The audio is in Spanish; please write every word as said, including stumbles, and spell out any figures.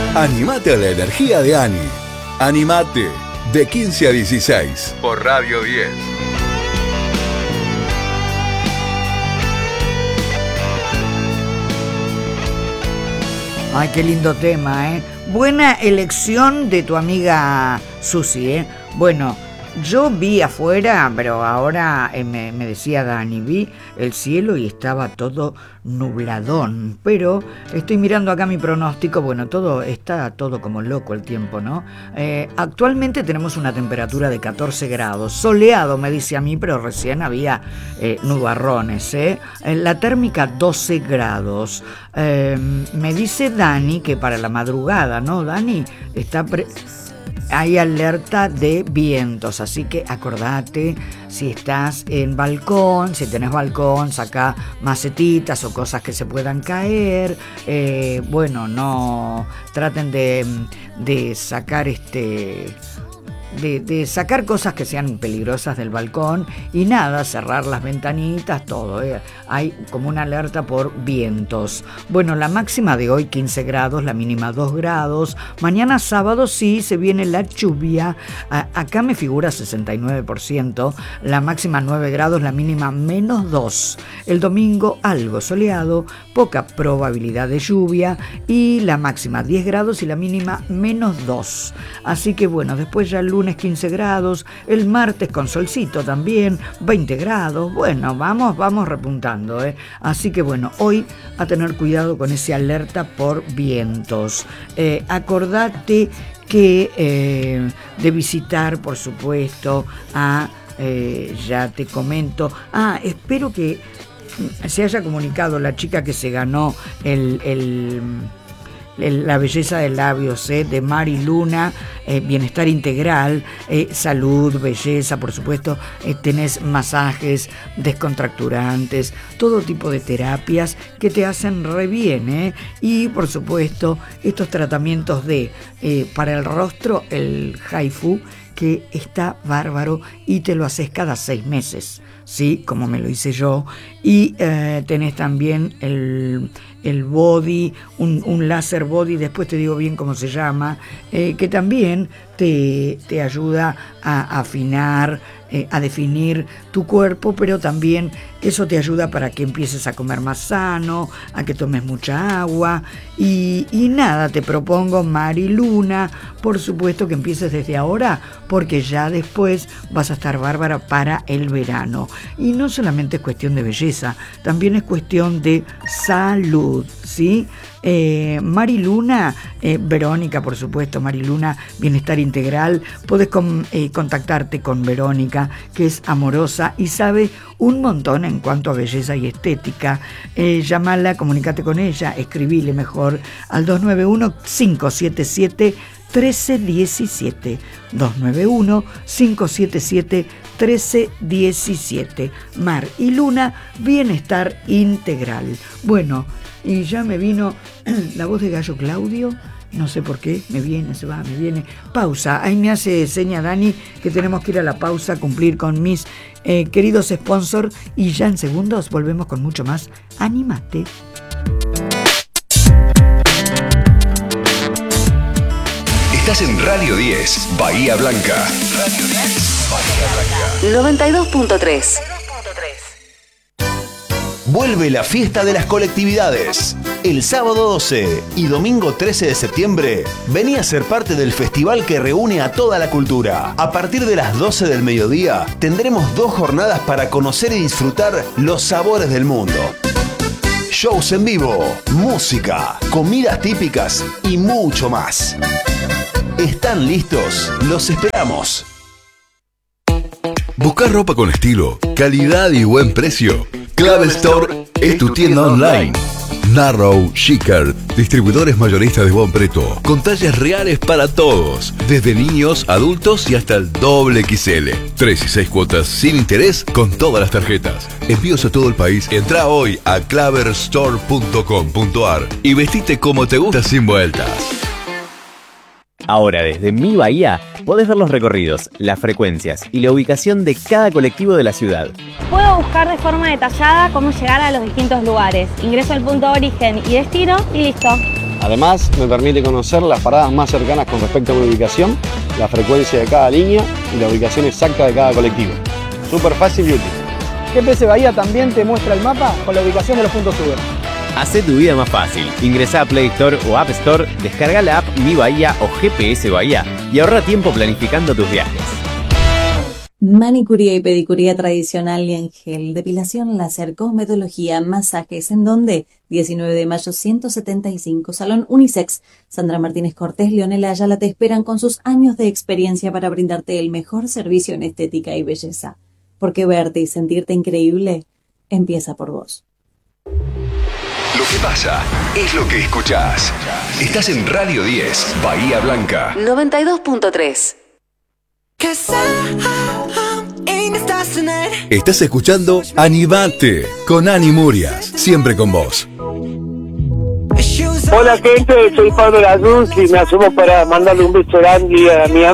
Animate a la energía de Ani. Animate, de quince a dieciséis, por Radio diez. Ay, qué lindo tema, ¿eh? Buena elección de tu amiga Susi, ¿eh? Bueno, yo vi afuera, pero ahora eh, me, me decía Dani, vi el cielo y estaba todo nubladón, pero estoy mirando acá mi pronóstico, bueno, todo está todo como loco el tiempo, ¿no? Eh, actualmente tenemos una temperatura de catorce grados, soleado me dice a mí, pero recién había eh, nubarrones, ¿eh? La térmica doce grados. Eh, me dice Dani que para la madrugada, ¿no, Dani? Está... Pre- Hay alerta de vientos, así que acordate, si estás en balcón, si tenés balcón, saca macetitas o cosas que se puedan caer. Eh, bueno, no traten de, de sacar este... De, de sacar cosas que sean peligrosas del balcón y nada, cerrar las ventanitas, todo, ¿eh? Hay como una alerta por vientos. Bueno, la máxima de hoy quince grados, la mínima dos grados. Mañana sábado sí se viene la lluvia. A, acá me figura sesenta y nueve por ciento, la máxima nueve grados, la mínima menos dos. El domingo algo soleado, poca probabilidad de lluvia y la máxima diez grados y la mínima menos dos. Así que bueno, después ya el lunes quince grados, el martes con solcito también, veinte grados, bueno, vamos, vamos repuntando, ¿eh? Así que bueno, hoy a tener cuidado con ese alerta por vientos. Eh, acordate que eh, de visitar, por supuesto, a, eh, ya te comento, ah, espero que se haya comunicado la chica que se ganó el... el la belleza de labios, ¿eh? De Mari Luna, eh, bienestar integral, eh, salud, belleza, por supuesto, eh, tenés masajes descontracturantes, todo tipo de terapias que te hacen re bien, ¿eh? Y por supuesto, estos tratamientos de eh, para el rostro, el Haifu, que está bárbaro y te lo haces cada seis meses, ¿sí? Como me lo hice yo. Y eh, tenés también el, el body, un, un láser body, después te digo bien cómo se llama, eh, que también te, te ayuda a afinar, eh, a definir tu cuerpo, pero también eso te ayuda para que empieces a comer más sano, a que tomes mucha agua y, y nada, te propongo Mari Luna, por supuesto que empieces desde ahora, porque ya después vas a estar bárbara para el verano. Y no solamente es cuestión de belleza, también es cuestión de salud, ¿sí? Eh, Mari Luna, eh, Verónica, por supuesto, Mari Luna, Bienestar Integral. Podés con, eh, contactarte con Verónica, que es amorosa y sabe un montón en cuanto a belleza y estética. Eh, llamala, comunícate con ella, escribile mejor al dos nueve uno, cinco siete siete, uno tres uno siete, dos nueve uno, cinco siete siete, uno tres uno siete. Mar y Luna, Bienestar Integral. Bueno, y ya me vino la voz de Gallo Claudio, no sé por qué, me viene, se va, me viene. Pausa, ahí me hace seña Dani que tenemos que ir a la pausa, cumplir con mis eh, queridos sponsors y ya en segundos volvemos con mucho más. Anímate. Estás en Radio diez, Bahía Blanca. Radio diez, Bahía Blanca. noventa y dos punto tres. Vuelve la fiesta de las colectividades. El sábado doce y domingo trece de septiembre, vení a ser parte del festival que reúne a toda la cultura. A partir de las doce del mediodía, tendremos dos jornadas para conocer y disfrutar los sabores del mundo. Shows en vivo, música, comidas típicas y mucho más. ¿Están listos? Los esperamos. ¿Buscás ropa con estilo, calidad y buen precio? Clave Store es tu tienda online. Narrow, Chicker, distribuidores mayoristas de buen precio, con tallas reales para todos, desde niños, adultos y hasta el doble equis ele. Tres y seis cuotas sin interés con todas las tarjetas. Envíos a todo el país. Entra hoy a claver store punto com punto a r y vestite como te gusta sin vueltas. Ahora desde Mi Bahía podés ver los recorridos, las frecuencias y la ubicación de cada colectivo de la ciudad. Puedo buscar de forma detallada cómo llegar a los distintos lugares. Ingreso al punto de origen y destino y listo. Además, me permite conocer las paradas más cercanas con respecto a mi ubicación, la frecuencia de cada línea y la ubicación exacta de cada colectivo. Súper fácil y útil. G P S Bahía también te muestra el mapa con la ubicación de los puntos Uber. Hacé tu vida más fácil. Ingresá a Play Store o App Store, descarga la app Mi Bahía o G P S Bahía y ahorra tiempo planificando tus viajes. Manicuría y pedicuría tradicional y en gel, depilación láser, cosmetología, masajes, ¿en dónde? diecinueve de mayo ciento setenta y cinco, Salón Unisex. Sandra Martínez Cortés, Leonela Ayala te esperan con sus años de experiencia para brindarte el mejor servicio en estética y belleza. Porque verte y sentirte increíble empieza por vos. Lo que pasa es lo que escuchás. Estás en Radio diez, Bahía Blanca. noventa y dos punto tres. Estás escuchando Animate con Ani Murias, siempre con vos. Hola gente, soy Pablo Lazuz y me asumo para mandarle un beso grande a mi